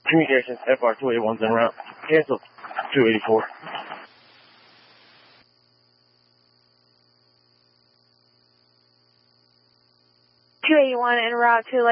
Communications, FR281's en route. Cancel. 284. 281 en route to